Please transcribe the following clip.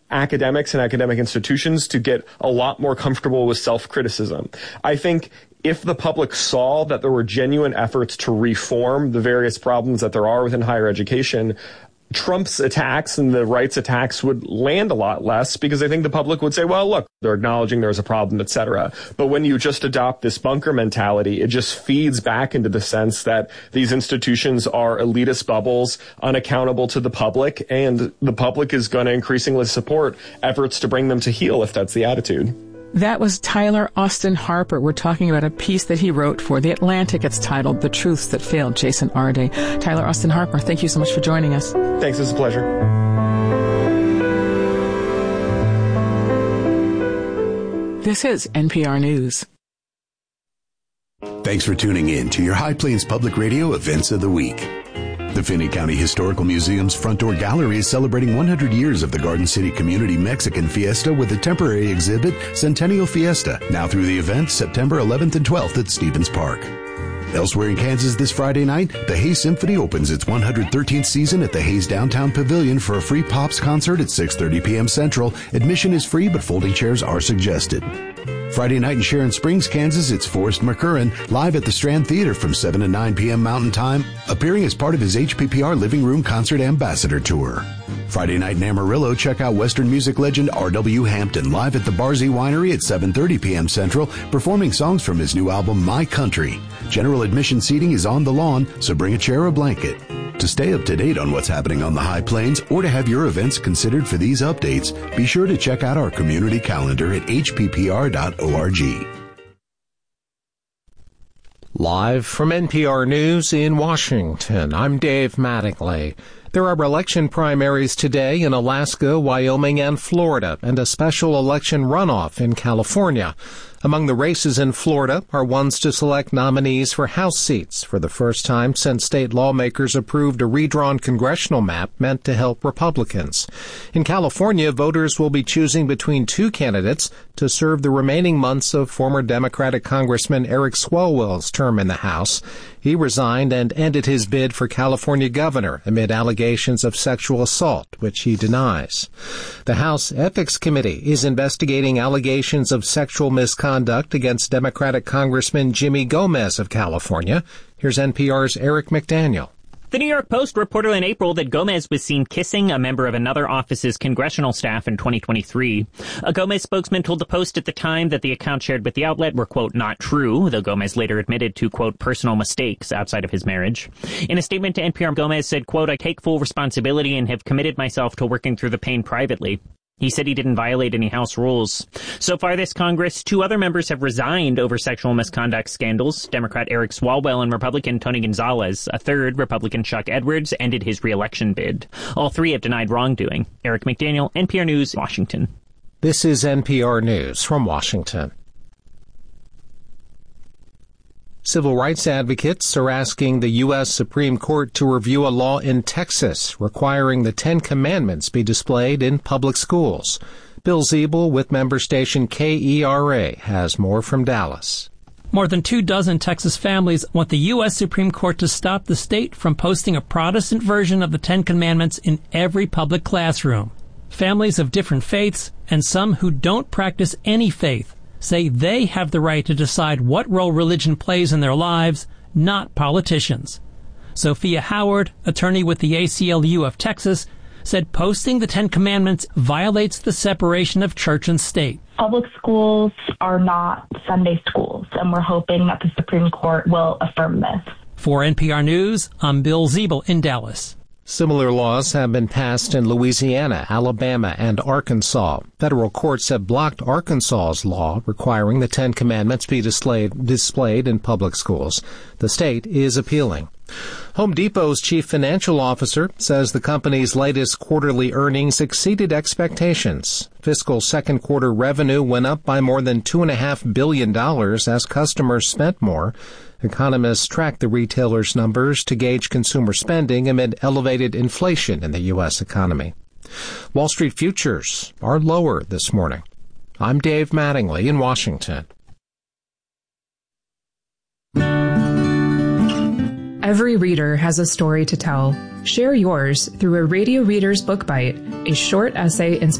academics and academic institutions to get a lot more comfortable with self-criticism. I think if the public saw that there were genuine efforts to reform the various problems that there are within higher education, Trump's attacks and the right's attacks would land a lot less, because I think the public would say, well, look, they're acknowledging there's a problem, etc. But when you just adopt this bunker mentality, it just feeds back into the sense that these institutions are elitist bubbles, unaccountable to the public, and the public is going to increasingly support efforts to bring them to heel if that's the attitude. That was Tyler Austin Harper. We're talking about a piece that he wrote for The Atlantic. It's titled The Truths That Failed Jason Arde. Tyler Austin Harper, thank you so much for joining us. Thanks, it's a pleasure. This is NPR News. Thanks for tuning in to your High Plains Public Radio Events of the Week. The Finney County Historical Museum's Front Door Gallery is celebrating 100 years of the Garden City Community Mexican Fiesta with a temporary exhibit, Centennial Fiesta, now through the event September 11th and 12th at Stevens Park. Elsewhere in Kansas this Friday night, the Hayes Symphony opens its 113th season at the Hayes Downtown Pavilion for a free Pops concert at 6:30 p.m. Central. Admission is free, but folding chairs are suggested. Friday night in Sharon Springs, Kansas, it's Forrest McCurran live at the Strand Theater from 7 to 9 p.m. Mountain Time, appearing as part of his HPPR Living Room Concert Ambassador Tour. Friday night in Amarillo, check out Western music legend R.W. Hampton live at the Barzy Winery at 7:30 p.m. Central, performing songs from his new album, My Country. General admission seating is on the lawn, so bring a chair or blanket. To stay up to date on what's happening on the High Plains or to have your events considered for these updates, be sure to check out our community calendar at hppr.org. Live from NPR News in Washington, I'm Dave Mattingly. There are election primaries today in Alaska, Wyoming, and Florida, and a special election runoff in California. Among the races in Florida are ones to select nominees for House seats for the first time since state lawmakers approved a redrawn congressional map meant to help Republicans. In California, voters will be choosing between two candidates to serve the remaining months of former Democratic Congressman Eric Swalwell's term in the House. He resigned and ended his bid for California governor amid allegations of sexual assault, which he denies. The House Ethics Committee is investigating allegations of sexual misconduct against Democratic Congressman Jimmy Gomez of California. Here's NPR's Eric McDaniel. The New York Post reported in April that Gomez was seen kissing a member of another office's congressional staff in 2023. A Gomez spokesman told the Post at the time that the accounts shared with the outlet were, quote, not true, though Gomez later admitted to, quote, personal mistakes outside of his marriage. In a statement to NPR, Gomez said, quote, I take full responsibility and have committed myself to working through the pain privately. He said he didn't violate any House rules. So far this Congress, two other members have resigned over sexual misconduct scandals. Democrat Eric Swalwell and Republican Tony Gonzalez. A third, Republican Chuck Edwards, ended his re-election bid. All three have denied wrongdoing. Eric McDaniel, NPR News, Washington. This is NPR News from Washington. Civil rights advocates are asking the U.S. Supreme Court to review a law in Texas requiring the Ten Commandments be displayed in public schools. Bill Ziebel with member station KERA has more from Dallas. More than 24 Texas families want the U.S. Supreme Court to stop the state from posting a Protestant version of the Ten Commandments in every public classroom. Families of different faiths and some who don't practice any faith say they have the right to decide what role religion plays in their lives, not politicians. Sophia Howard, attorney with the ACLU of Texas, said posting the Ten Commandments violates the separation of church and state. Public schools are not Sunday schools, and we're hoping that the Supreme Court will affirm this. For NPR News, I'm Bill Ziebel in Dallas. Similar laws have been passed in Louisiana, Alabama, and Arkansas. Federal courts have blocked Arkansas's law requiring the Ten Commandments be displayed in public schools. The state is appealing. Home Depot's chief financial officer says the company's latest quarterly earnings exceeded expectations. Fiscal second quarter revenue went up by more than $2.5 billion as customers spent more. Economists track the retailer's numbers to gauge consumer spending amid elevated inflation in the U.S. economy. Wall Street futures are lower this morning. I'm Dave Mattingly in Washington. Every reader has a story to tell. Share yours through a Radio Reader's Book Bite, a short essay